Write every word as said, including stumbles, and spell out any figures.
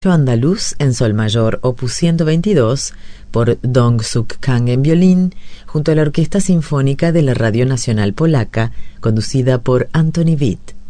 Andaluz en sol mayor, opus ciento veintidós, por Dong-Suk Kang en violín, junto a la Orquesta Sinfónica de la Radio Nacional Polaca, conducida por Antoni Witt.